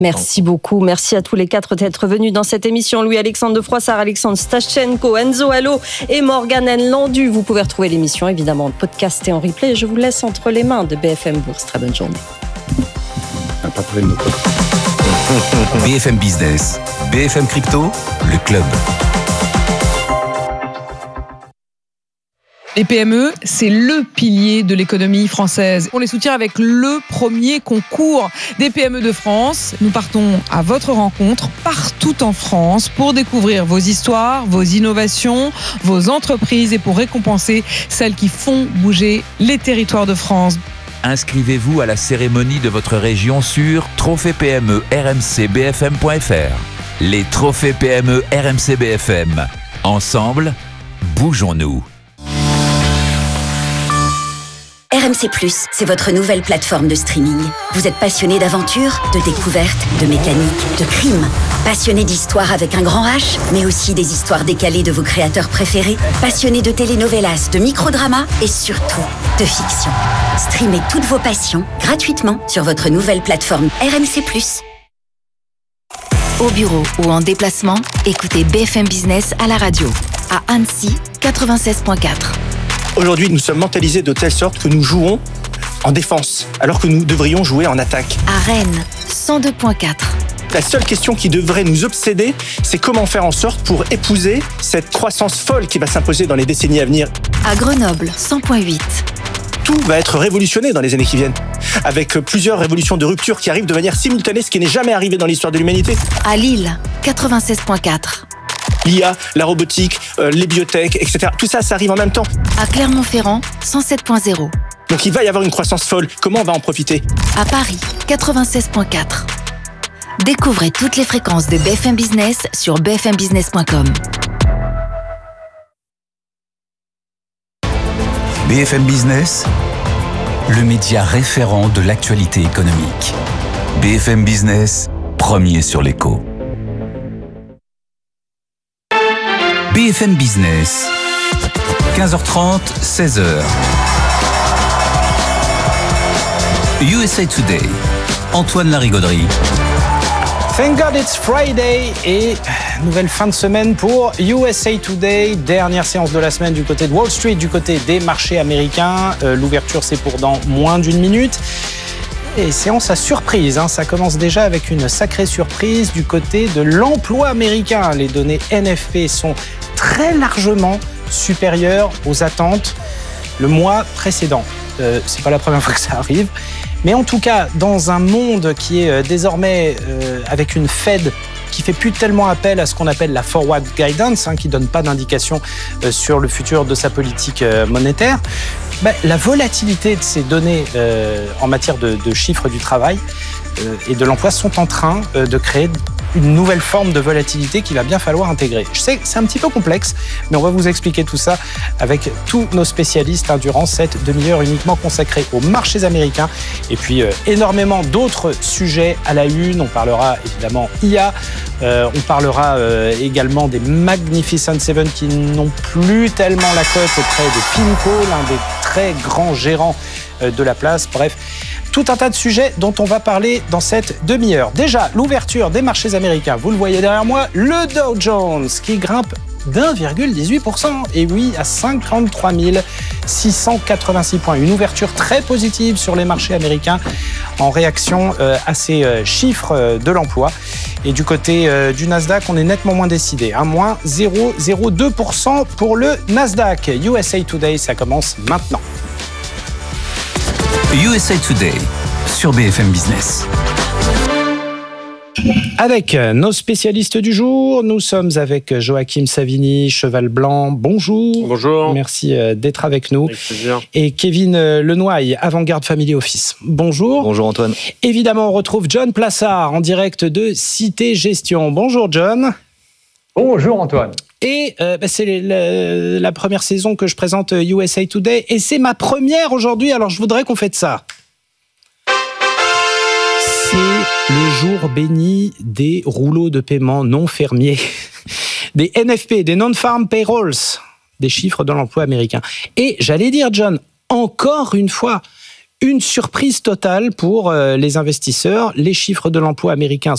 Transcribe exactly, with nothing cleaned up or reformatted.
Merci beaucoup. Merci à tous les quatre d'être venus dans cette émission. Louis-Alexandre de Froissart, Alexandre Stachenko, Enzo Allo et Morgane Landu. Vous pouvez retrouver l'émission évidemment en podcast et en replay. Je vous laisse entre les mains de B F M Bourse. Très bonne journée. B F M Business, B F M Crypto, le club. Les P M E, c'est le pilier de l'économie française. On les soutient avec le premier concours des P M E de France. Nous partons à votre rencontre partout en France pour découvrir vos histoires, vos innovations, vos entreprises et pour récompenser celles qui font bouger les territoires de France. Inscrivez-vous à la cérémonie de votre région sur trophée P M E R M C B F M point F R. Les trophées P M E R M C B F M. Ensemble, bougeons-nous. R M C plus, c'est votre nouvelle plateforme de streaming. Vous êtes passionné d'aventure, de découverte, de mécanique, de crime. Passionné d'histoire avec un grand H, mais aussi des histoires décalées de vos créateurs préférés. Passionné de telenovelas, de microdramas et surtout de fiction. Streamez toutes vos passions gratuitement sur votre nouvelle plateforme R M C plus. Au bureau ou en déplacement, écoutez B F M Business à la radio. À Annecy, quatre-vingt-seize virgule quatre. Aujourd'hui, nous sommes mentalisés de telle sorte que nous jouons en défense, alors que nous devrions jouer en attaque. À Rennes, cent deux virgule quatre. La seule question qui devrait nous obséder, c'est comment faire en sorte pour épouser cette croissance folle qui va s'imposer dans les décennies à venir. À Grenoble, cent virgule huit. Tout va être révolutionné dans les années qui viennent, avec plusieurs révolutions de rupture qui arrivent de manière simultanée, ce qui n'est jamais arrivé dans l'histoire de l'humanité. À Lille, quatre-vingt-seize virgule quatre. L'I A, la robotique, euh, les biotech, et cetera. Tout ça, ça arrive en même temps. À Clermont-Ferrand, cent sept virgule zéro. Donc il va y avoir une croissance folle. Comment on va en profiter ? À Paris, quatre-vingt-seize virgule quatre. Découvrez toutes les fréquences de B F M Business sur b f m business point com. B F M Business, le média référent de l'actualité économique. B F M Business, premier sur l'écho. B F M Business, quinze heures trente, seize heures. U S A Today, Antoine Larigauderie. Thank God it's Friday et nouvelle fin de semaine pour U S A Today. Dernière séance de la semaine du côté de Wall Street, du côté des marchés américains. Euh, l'ouverture, c'est pour dans moins d'une minute. Et séance à surprise, hein. Ça commence déjà avec une sacrée surprise du côté de l'emploi américain. Les données N F P sont très largement supérieures aux attentes le mois précédent. Euh, c'est pas la première fois que ça arrive. Mais en tout cas, dans un monde qui est désormais euh, avec une Fed qui fait plus tellement appel à ce qu'on appelle la forward guidance, hein, qui donne pas d'indication euh, sur le futur de sa politique euh, monétaire, ben, la volatilité de ces données euh, en matière de, de chiffres du travail euh, et de l'emploi sont en train euh, de créer une nouvelle forme de volatilité qu'il va bien falloir intégrer. Je sais que c'est un petit peu complexe, mais on va vous expliquer tout ça avec tous nos spécialistes hein, durant cette demi-heure uniquement consacrée aux marchés américains et puis euh, énormément d'autres sujets à la une. On parlera évidemment I A, euh, on parlera euh, également des Magnificent Seven qui n'ont plus tellement la cote auprès de PIMCO, l'un des très grands gérants euh, de la place. Bref, tout un tas de sujets dont on va parler dans cette demi-heure. Déjà, l'ouverture des marchés américains. Vous le voyez derrière moi, le Dow Jones qui grimpe d'un virgule dix-huit pour cent. Et oui, à cinquante-trois mille six cent quatre-vingt-six points. Une ouverture très positive sur les marchés américains en réaction euh, à ces euh, chiffres euh, de l'emploi. Et du côté euh, du Nasdaq, on est nettement moins décidé. Hein, moins zéro virgule zéro deux pour cent pour le Nasdaq. U S A Today, ça commence maintenant. U S A Today sur B F M Business. Avec nos spécialistes du jour, nous sommes avec Joachim Savini, Cheval Blanc. Bonjour. Bonjour. Merci d'être avec nous. Avec plaisir. Et Kevin Lenoy, Avant-Garde Family Office. Bonjour. Bonjour Antoine. Évidemment, on retrouve John Plassard en direct de Cité Gestion. Bonjour John. Bonjour Antoine. Et euh, bah, c'est la, la première saison que je présente U S A Today. Et c'est ma première aujourd'hui, alors je voudrais qu'on fête ça. C'est le jour béni des rouleaux de paiement non fermiers, des N F P, des non-farm payrolls, des chiffres de l'emploi américain. Et j'allais dire, John, encore une fois, une surprise totale pour euh, les investisseurs. Les chiffres de l'emploi américain